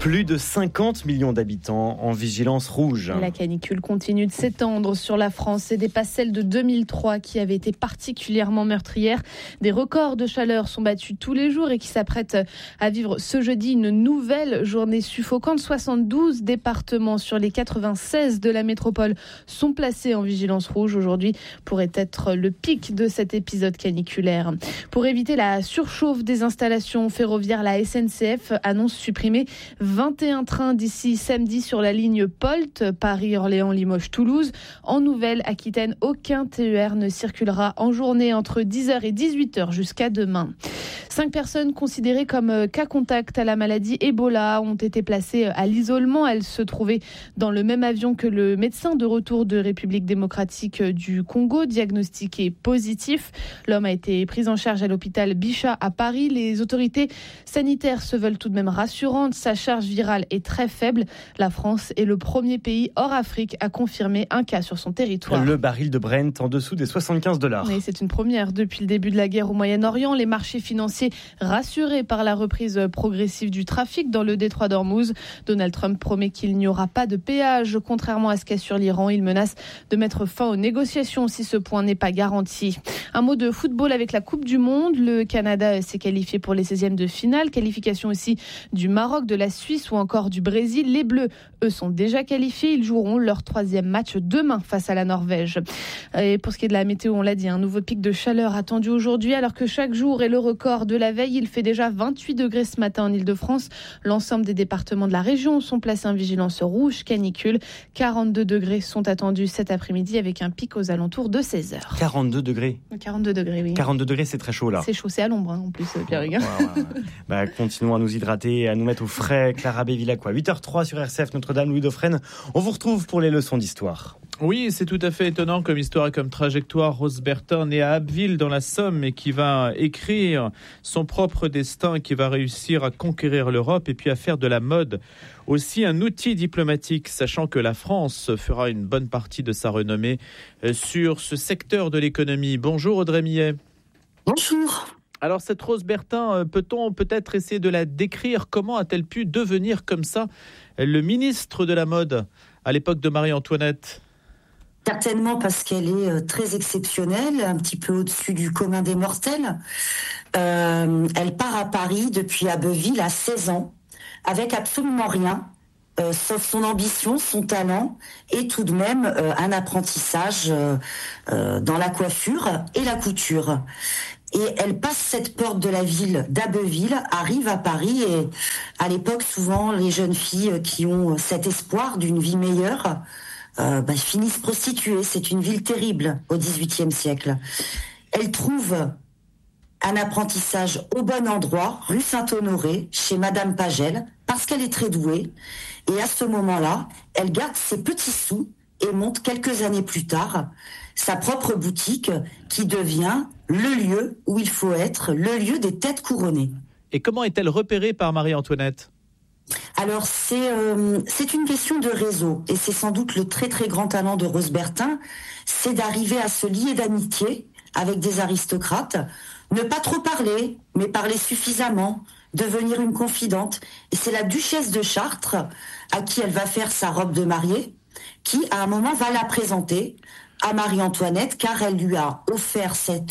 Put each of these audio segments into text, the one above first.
Plus de 50 millions d'habitants en vigilance rouge. La canicule continue de s'étendre sur la France et dépasse celle de 2003 qui avait été particulièrement meurtrière. Des records de chaleur sont battus tous les jours et qui s'apprêtent à vivre ce jeudi une nouvelle journée suffocante. 72 départements sur les 96 de la métropole sont placés en vigilance rouge. Aujourd'hui pourrait être le pic de cet épisode caniculaire. Pour éviter la surchauffe des installations ferroviaires, la SNCF annonce supprimer 21 trains d'ici samedi sur la ligne POLT, Paris-Orléans-Limoges-Toulouse. En Nouvelle-Aquitaine, aucun TER ne circulera en journée entre 10h et 18h jusqu'à demain. 5 personnes considérées comme cas contact à la maladie Ebola ont été placées à l'isolement. Elles se trouvaient dans le même avion que le médecin de retour de République démocratique du Congo, diagnostiqué positif. L'homme a été pris en charge à l'hôpital Bichat à Paris. Les autorités sanitaires se veulent tout de même rassurantes. Sa charge virale est très faible. La France est le premier pays hors Afrique à confirmer un cas sur son territoire. Le baril de Brent en dessous des $75. Oui, c'est une première depuis le début de la guerre au Moyen-Orient. Les marchés financiers rassurés par la reprise progressive du trafic dans le détroit d'Ormuz. Donald Trump promet qu'il n'y aura pas de péage. Contrairement à ce qu'assure l'Iran, il menace de mettre fin aux négociations si ce point n'est pas garanti. Un mot de football avec la Coupe du Monde. Le Canada s'est qualifié pour les 16e de finale. Qualification aussi du Maroc, de la Suisse ou encore du Brésil. Les Bleus, eux, sont déjà qualifiés. Ils joueront leur 3e match demain face à la Norvège. Et pour ce qui est de la météo, on l'a dit, un nouveau pic de chaleur attendu aujourd'hui alors que chaque jour est le record de la veille. Il fait déjà 28 degrés ce matin en Ile-de-France. L'ensemble des départements de la région sont placés en vigilance rouge canicule. 42 degrés sont attendus cet après-midi avec un pic aux alentours de 16h. 42 degrés 42 degrés, oui. 42 degrés, c'est très chaud là. C'est chaud, c'est à l'ombre en plus, Pierre-Hugues. Ouais. Continuons à nous hydrater et à nous mettre au frais. Clara Bévilla, 8h03 sur RCF Notre-Dame, Louis Dauphren. On vous retrouve pour les leçons d'histoire. Oui, c'est tout à fait étonnant comme histoire et comme trajectoire. Rose Bertin, née à Abbeville dans la Somme et qui va écrire son propre destin, qui va réussir à conquérir l'Europe et puis à faire de la mode aussi un outil diplomatique, sachant que la France fera une bonne partie de sa renommée sur ce secteur de l'économie. Bonjour Audrey Millet. Bonjour. Alors cette Rose Bertin, peut-on peut-être essayer de la décrire? Comment a-t-elle pu devenir comme ça le ministre de la mode à l'époque de Marie-Antoinette? Certainement parce qu'elle est très exceptionnelle, un petit peu au-dessus du commun des mortels. Elle part à Paris depuis Abbeville à 16 ans, avec absolument rien, sauf son ambition, son talent et tout de même un apprentissage dans la coiffure et la couture. Et elle passe cette porte de la ville d'Abbeville, arrive à Paris et à l'époque, souvent, les jeunes filles qui ont cet espoir d'une vie meilleure finissent prostituées. C'est une ville terrible au XVIIIe siècle. Elle trouve un apprentissage au bon endroit, rue Saint-Honoré, chez Madame Pagel, parce qu'elle est très douée. Et à ce moment-là, elle garde ses petits sous et monte quelques années plus tard sa propre boutique qui devient le lieu où il faut être, le lieu des têtes couronnées. Et comment est-elle repérée par Marie-Antoinette ? Alors c'est une question de réseau et c'est sans doute le très très grand talent de Rose Bertin, c'est d'arriver à se lier d'amitié avec des aristocrates, ne pas trop parler, mais parler suffisamment, devenir une confidente. Et c'est la duchesse de Chartres à qui elle va faire sa robe de mariée, qui à un moment va la présenter à Marie-Antoinette car elle lui a offert cette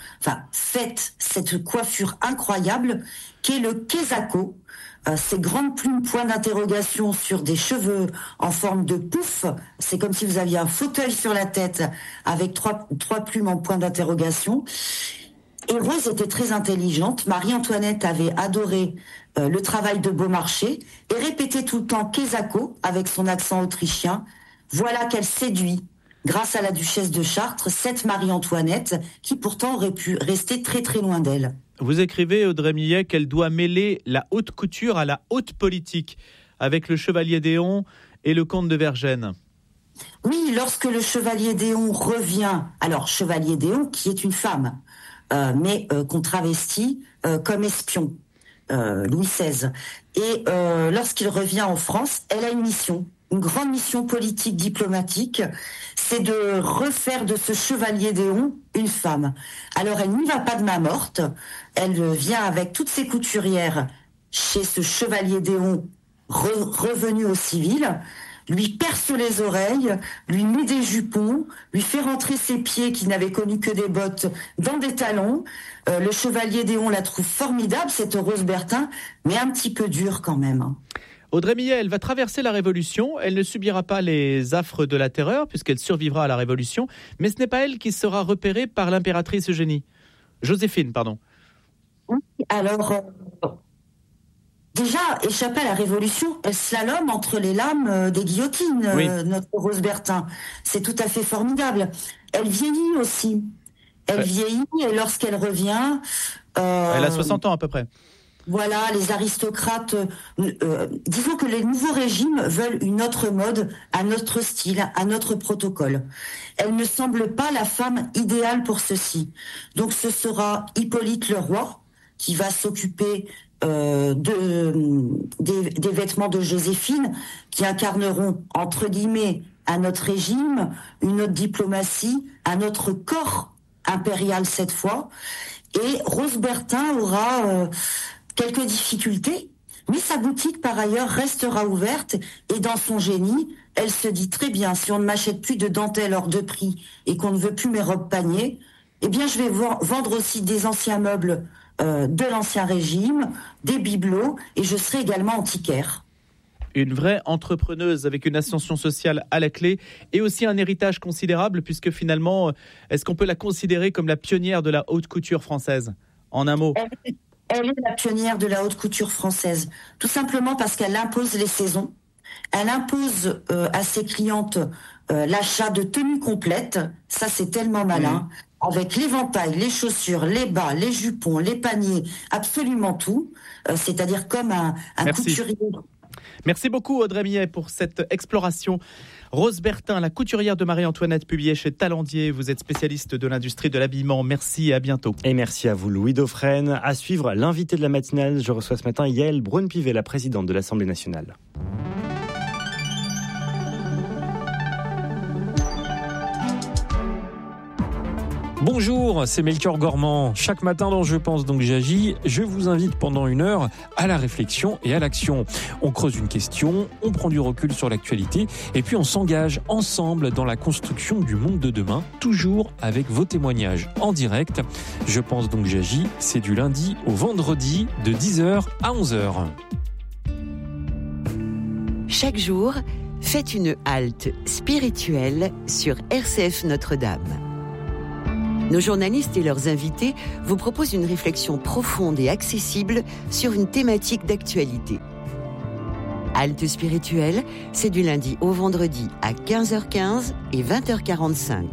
coiffure incroyable qu'est le quesaco. Ces grandes plumes point d'interrogation sur des cheveux en forme de pouf. C'est comme si vous aviez un fauteuil sur la tête avec trois plumes en point d'interrogation. Et Rose était très intelligente. Marie-Antoinette avait adoré le travail de Beaumarchais et répétait tout le temps quesaco avec son accent autrichien. Voilà qu'elle séduit, grâce à la duchesse de Chartres, cette Marie-Antoinette qui pourtant aurait pu rester très très loin d'elle. Vous écrivez, Audrey Millet, qu'elle doit mêler la haute couture à la haute politique, avec le chevalier d'Éon et le comte de Vergennes. Oui, lorsque le chevalier d'Éon revient, alors chevalier d'Éon qui est une femme, mais qu'on travestit comme espion, Louis XVI. Et lorsqu'il revient en France, elle a une mission, une grande mission politique, diplomatique, c'est de refaire de ce chevalier d'Éon une femme. Alors elle n'y va pas de main morte, elle vient avec toutes ses couturières chez ce chevalier d'Éon revenu au civil, lui perce les oreilles, lui met des jupons, lui fait rentrer ses pieds qui n'avaient connu que des bottes dans des talons. Le chevalier Déon la trouve formidable, cette Rose Bertin, mais un petit peu dure quand même. Audrey Millet, elle va traverser la Révolution. Elle ne subira pas les affres de la terreur puisqu'elle survivra à la Révolution. Mais ce n'est pas elle qui sera repérée par l'impératrice Joséphine, pardon. Alors, déjà, échapper à la Révolution, elle slalome entre les lames des guillotines, Oui. Notre Rose Bertin. C'est tout à fait formidable. Elle vieillit aussi. Elle vieillit et lorsqu'elle revient... Elle a 60 ans à peu près. Voilà, les aristocrates, disons que les nouveaux régimes veulent une autre mode, un autre style, un autre protocole. Elle ne semble pas la femme idéale pour ceci. Donc ce sera Hippolyte le roi qui va s'occuper des vêtements de Joséphine, qui incarneront, entre guillemets, un autre régime, une autre diplomatie, un autre corps impérial cette fois. Et Rose Bertin aura... quelques difficultés, mais sa boutique par ailleurs restera ouverte et dans son génie, elle se dit très bien, si on ne m'achète plus de dentelle hors de prix et qu'on ne veut plus mes robes paniers, eh bien je vais vendre aussi des anciens meubles de l'ancien régime, des bibelots et je serai également antiquaire. Une vraie entrepreneuse avec une ascension sociale à la clé et aussi un héritage considérable puisque finalement, est-ce qu'on peut la considérer comme la pionnière de la haute couture française ? En un mot. Elle est la pionnière de la haute couture française, tout simplement parce qu'elle impose les saisons. Elle impose à ses clientes l'achat de tenues complètes. Ça, c'est tellement malin. Avec l'éventail, les chaussures, les bas, les jupons, les paniers, absolument tout. C'est-à-dire comme un couturier. Merci beaucoup Audrey Millet pour cette exploration. Rose Bertin, la couturière de Marie-Antoinette, publiée chez Talendier. Vous êtes spécialiste de l'industrie de l'habillement. Merci et à bientôt. Et merci à vous Louis Dauphren. À suivre, l'invité de la matinale. Je reçois ce matin Yaël Braun-Pivet, la présidente de l'Assemblée nationale. Bonjour, c'est Melchior Gormand. Chaque matin dans Je pense donc j'agis, je vous invite pendant 1 heure à la réflexion et à l'action. On creuse une question, on prend du recul sur l'actualité et puis on s'engage ensemble dans la construction du monde de demain, toujours avec vos témoignages en direct. Je pense donc j'agis, c'est du lundi au vendredi de 10h à 11h. Chaque jour, faites une halte spirituelle sur RCF Notre-Dame. Nos journalistes et leurs invités vous proposent une réflexion profonde et accessible sur une thématique d'actualité. Halte spirituelle, c'est du lundi au vendredi à 15h15 et 20h45.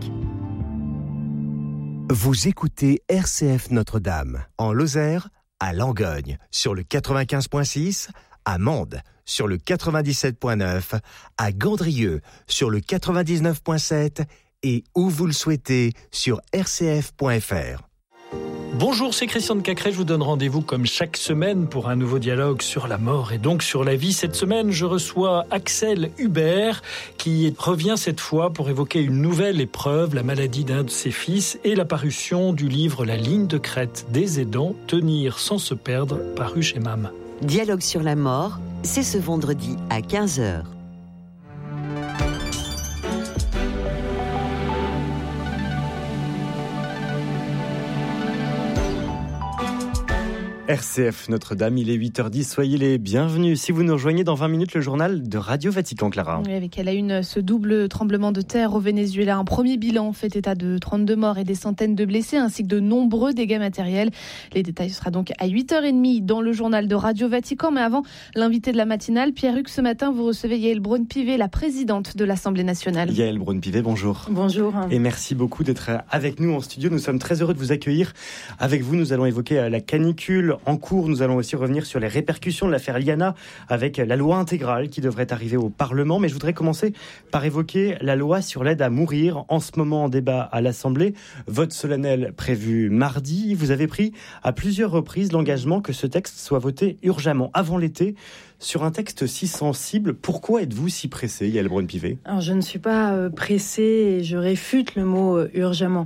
Vous écoutez RCF Notre-Dame, en Lozère, à Langogne, sur le 95.6, à Mende, sur le 97.9, à Gandrieux, sur le 99.7, et où vous le souhaitez sur rcf.fr. Bonjour, c'est Christian de Cacré, je vous donne rendez-vous comme chaque semaine pour un nouveau dialogue sur la mort et donc sur la vie. Cette semaine, je reçois Axel Hubert qui revient cette fois pour évoquer une nouvelle épreuve, la maladie d'un de ses fils et la parution du livre La ligne de crête des aidants, tenir sans se perdre, paru chez MAM. Dialogue sur la mort, c'est ce vendredi à 15h. RCF Notre-Dame, il est 8h10, soyez les bienvenus. Si vous nous rejoignez dans 20 minutes, le journal de Radio Vatican, Clara. Oui, avec à la une ce double tremblement de terre au Venezuela. Un premier bilan fait état de 32 morts et des centaines de blessés, ainsi que de nombreux dégâts matériels. Les détails sera donc à 8h30 dans le journal de Radio Vatican. Mais avant, l'invité de la matinale, Pierre-Hugues, ce matin, vous recevez Yaël Braun-Pivet, la présidente de l'Assemblée nationale. Yaël Braun-Pivet, bonjour. Bonjour. Et merci beaucoup d'être avec nous en studio. Nous sommes très heureux de vous accueillir. Avec vous, nous allons évoquer la canicule en cours. Nous allons aussi revenir sur les répercussions de l'affaire Liana avec la loi intégrale qui devrait arriver au Parlement. Mais je voudrais commencer par évoquer la loi sur l'aide à mourir, en ce moment en débat à l'Assemblée. Vote solennel prévu mardi. Vous avez pris à plusieurs reprises l'engagement que ce texte soit voté urgemment avant l'été. Sur un texte si sensible, pourquoi êtes-vous si pressée, Yaël Braun-Pivet ? Alors, je ne suis pas pressée et je réfute le mot urgemment.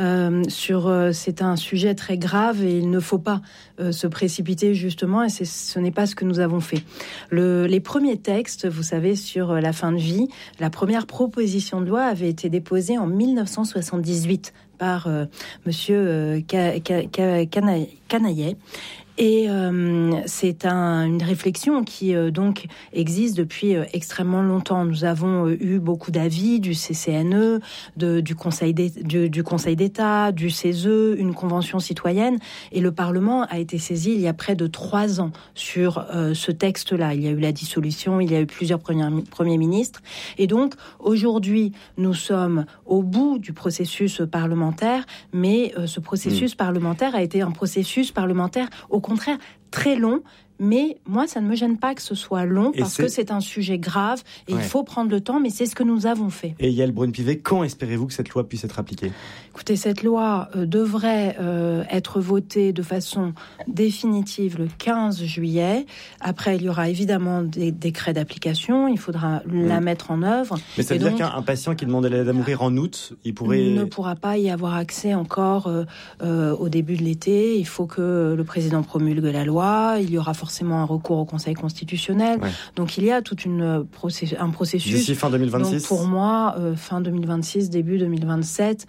C'est un sujet très grave et il ne faut pas se précipiter justement, et ce n'est pas ce que nous avons fait. Les premiers textes, vous savez, sur la fin de vie, la première proposition de loi avait été déposée en 1978 par Monsieur Canaillet. Et c'est une réflexion qui donc existe depuis extrêmement longtemps. Nous avons eu beaucoup d'avis du CCNE, du Conseil d'État, du CESE, une convention citoyenne, et le Parlement a été saisi il y a près de 3 ans sur ce texte-là. Il y a eu la dissolution, il y a eu plusieurs premiers ministres, et donc aujourd'hui nous sommes au bout du processus parlementaire, mais ce processus parlementaire a été un processus parlementaire au contraire très long. Mais moi, ça ne me gêne pas que ce soit long, parce que c'est un sujet grave et il faut prendre le temps, mais c'est ce que nous avons fait. Et Yaël Braun-Pivet, quand espérez-vous que cette loi puisse être appliquée ? Écoutez, cette loi devrait être votée de façon définitive le 15 juillet. Après, il y aura évidemment des décrets d'application, il faudra la mettre en œuvre. Mais ça veut dire qu'un patient qui demande l'aide à mourir en août, il ne pourra pas y avoir accès encore au début de l'été. Il faut que le président promulgue la loi, il y aura forcément un recours au Conseil constitutionnel. Donc il y a tout un processus. D'ici fin 2026. Donc pour moi, fin 2026, début 2027.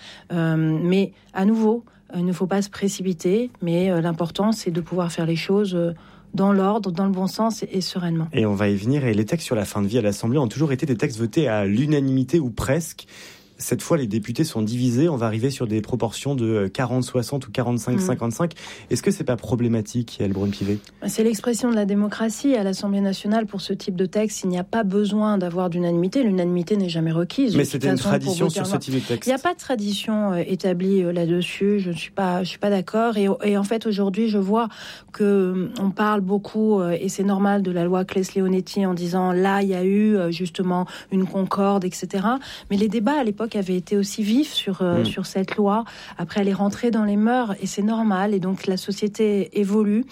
Mais à nouveau, il ne faut pas se précipiter. Mais l'important, c'est de pouvoir faire les choses dans l'ordre, dans le bon sens et sereinement. Et on va y venir. Et les textes sur la fin de vie à l'Assemblée ont toujours été des textes votés à l'unanimité ou presque. Cette fois, les députés sont divisés. On va arriver sur des proportions de 40-60 ou 45-55. Est-ce que c'est pas problématique, Yaël Braun-Pivet ? C'est l'expression de la démocratie. À l'Assemblée nationale, pour ce type de texte, il n'y a pas besoin d'avoir d'unanimité. L'unanimité n'est jamais requise. Mais c'était une tradition sur ce type de texte. Il n'y a pas de tradition établie là-dessus. Je ne suis pas d'accord. Et en fait, aujourd'hui, je vois que on parle beaucoup, et c'est normal, de la loi Claes-Leonetti en disant là, il y a eu justement une concorde, etc. Mais les débats à l'époque avait été aussi vif sur cette loi. Après, elle est rentrée dans les mœurs et c'est normal. Et donc, la société évolue.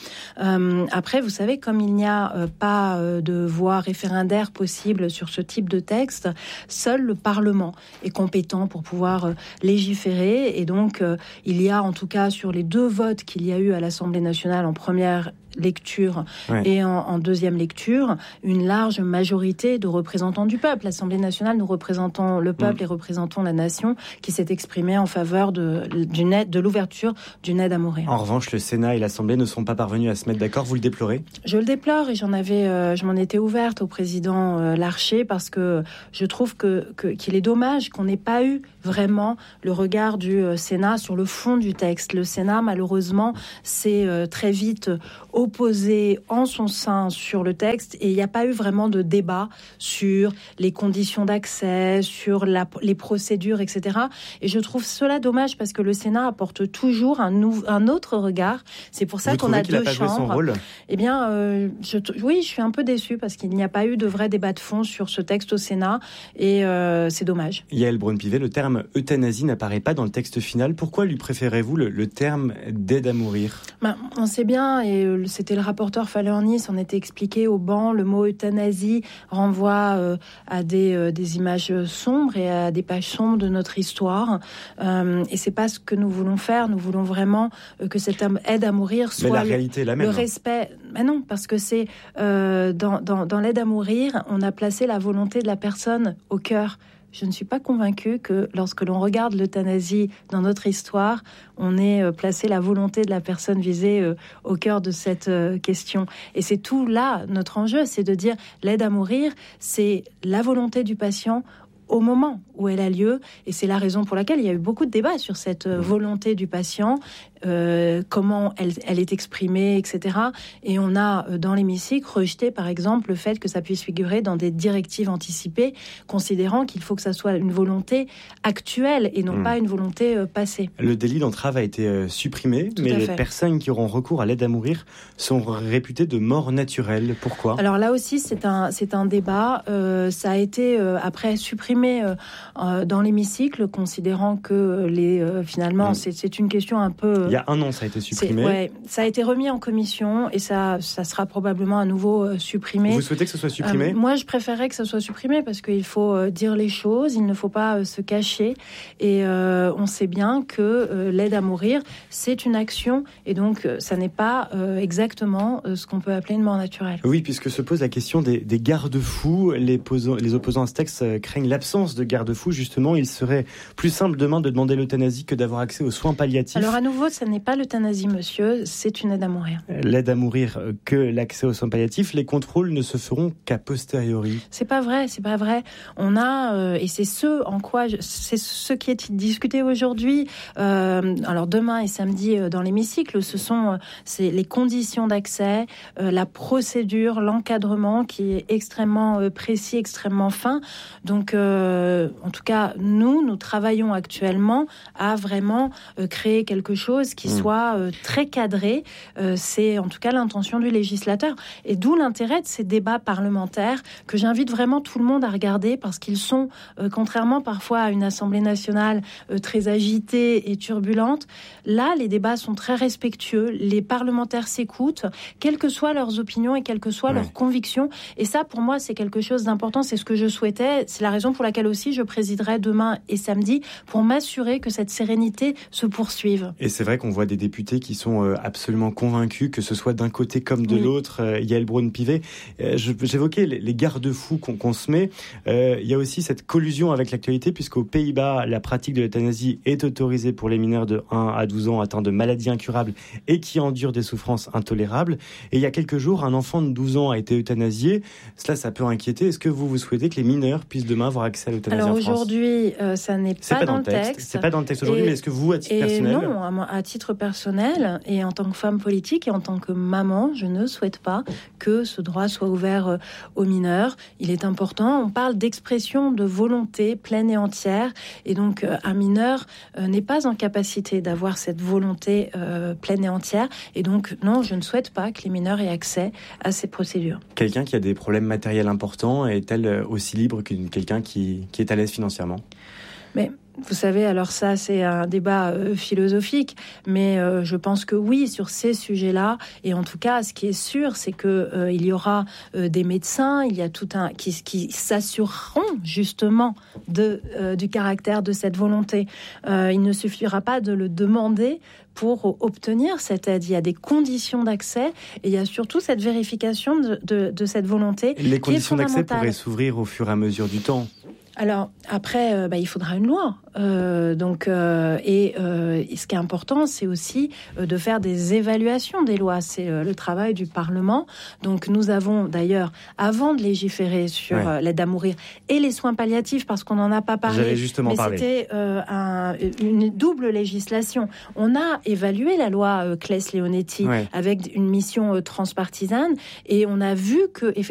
Après, vous savez, comme il n'y a pas de voie référendaire possible sur ce type de texte, seul le Parlement est compétent pour pouvoir légiférer. Et donc, il y a, en tout cas, sur les 2 votes qu'il y a eu à l'Assemblée nationale en première lecture et en deuxième lecture, une large majorité de représentants du peuple. L'Assemblée nationale, nous représentons le peuple et représentons la nation qui s'est exprimée en faveur de l'ouverture d'une aide à mourir. En revanche, le Sénat et l'Assemblée ne sont pas parvenus à se mettre d'accord. Vous le déplorez ? Je le déplore et je m'en étais ouverte au président Larcher parce que je trouve qu'il est dommage qu'on n'ait pas eu vraiment le regard du Sénat sur le fond du texte. Le Sénat, malheureusement, s'est très vite opposé en son sein sur le texte et il n'y a pas eu vraiment de débat sur les conditions d'accès, sur les procédures, etc. Et je trouve cela dommage parce que le Sénat apporte toujours un autre regard. C'est pour ça qu'on a 2 chambres. Eh bien, oui, je suis un peu déçue parce qu'il n'y a pas eu de vrai débat de fond sur ce texte au Sénat et c'est dommage. Yaël Braun-Pivet, le terme euthanasie n'apparaît pas dans le texte final. Pourquoi lui préférez-vous le terme d'aide à mourir ? On sait bien, et c'était le rapporteur Falorni, s'en était expliqué au banc, le mot euthanasie renvoie à des images sombres et à des pages sombres de notre histoire. Et c'est pas ce que nous voulons faire. Nous voulons vraiment que cette aide à mourir soit la réalité est la même. Le respect. Mais non, parce que c'est dans l'aide à mourir, on a placé la volonté de la personne au cœur. Je ne suis pas convaincue que lorsque l'on regarde l'euthanasie dans notre histoire, on ait placé la volonté de la personne visée au cœur de cette question. Et c'est tout là, notre enjeu, c'est de dire l'aide à mourir, c'est la volonté du patient au moment où elle a lieu, et c'est la raison pour laquelle il y a eu beaucoup de débats sur cette volonté du patient, comment elle est exprimée, etc. Et on a, dans l'hémicycle, rejeté, par exemple, le fait que ça puisse figurer dans des directives anticipées, considérant qu'il faut que ça soit une volonté actuelle et non pas une volonté passée. Le délit d'entrave a été supprimé, mais les personnes qui auront recours à l'aide à mourir sont réputées de mort naturelle. Pourquoi ? Alors là aussi, c'est un débat. Ça a été après supprimé dans l'hémicycle, considérant que finalement c'est une question un peu Il y a 1 an, ça a été supprimé. Ouais, ça a été remis en commission et ça sera probablement à nouveau supprimé. Vous souhaitez que ce soit supprimé ? Moi, je préférerais que ce soit supprimé parce qu'il faut dire les choses, il ne faut pas se cacher. Et on sait bien que l'aide à mourir, c'est une action et donc ça n'est pas exactement ce qu'on peut appeler une mort naturelle. Oui, puisque se pose la question des garde-fous. Les opposants à ce texte craignent l'absence de garde-fous. Justement, il serait plus simple demain de demander l'euthanasie que d'avoir accès aux soins palliatifs. Alors à nouveau, ce n'est pas l'euthanasie, monsieur, c'est une aide à mourir. L'aide à mourir que l'accès aux soins palliatifs, les contrôles ne se feront qu'à posteriori. C'est pas vrai. On a, et c'est c'est ce qui est discuté aujourd'hui. Alors demain et samedi dans l'hémicycle, c'est les conditions d'accès, la procédure, l'encadrement qui est extrêmement précis, extrêmement fin. Donc, en tout cas, nous travaillons actuellement à vraiment créer quelque chose qui soit très cadré. C'est en tout cas l'intention du législateur. Et d'où l'intérêt de ces débats parlementaires que j'invite vraiment tout le monde à regarder parce qu'ils sont, contrairement parfois à une Assemblée nationale très agitée et turbulente, là, les débats sont très respectueux. Les parlementaires s'écoutent, quelles que soient leurs opinions et quelles que soient leurs convictions. Et ça, pour moi, c'est quelque chose d'important. C'est ce que je souhaitais. C'est la raison pour laquelle aussi je présiderai demain et samedi pour m'assurer que cette sérénité se poursuive. Et c'est vrai qu'on voit des députés qui sont absolument convaincus, que ce soit d'un côté comme de l'autre. Yael Braun-Pivet, j'évoquais les garde-fous qu'on se met. Il y a aussi cette collusion avec l'actualité, puisqu'aux Pays-Bas, la pratique de l'euthanasie est autorisée pour les mineurs de 1 à 12 ans atteints de maladies incurables et qui endurent des souffrances intolérables. Et il y a quelques jours, un enfant de 12 ans a été euthanasié. Cela, ça peut inquiéter. Est-ce que vous souhaitez que les mineurs puissent demain avoir accès à l'euthanasie en France ? Alors aujourd'hui, ça n'est pas dans le texte. C'est pas dans le texte aujourd'hui, mais est-ce que vous, à titre personnel... Non, à titre personnel, et en tant que femme politique et en tant que maman, je ne souhaite pas que ce droit soit ouvert aux mineurs. Il est important. On parle d'expression de volonté pleine et entière. Et donc, un mineur n'est pas en capacité d'avoir cette volonté pleine et entière. Et donc, non, je ne souhaite pas que les mineurs aient accès à ces procédures. Quelqu'un qui a des problèmes matériels importants est-elle aussi libre que quelqu'un qui est à l'aise financièrement ? Mais vous savez, alors ça, c'est un débat philosophique, mais je pense que oui, sur ces sujets-là, et en tout cas, ce qui est sûr, c'est que il y aura des médecins, il y a tout un qui s'assureront justement du caractère de cette volonté. Il ne suffira pas de le demander pour obtenir cette aide. Il y a des conditions d'accès et il y a surtout cette vérification de cette volonté. Les conditions d'accès pourraient s'ouvrir au fur et à mesure du temps. Alors après, il faudra une loi. Ce qui est important, c'est aussi de faire des évaluations des lois. C'est le travail du Parlement. Donc nous avons d'ailleurs, avant de légiférer sur l'aide à mourir et les soins palliatifs, parce qu'on n'en a pas parlé, j'allais justement parler. C'était une double législation. On a évalué la loi Claes-Leonetti avec une mission transpartisane et on a vu que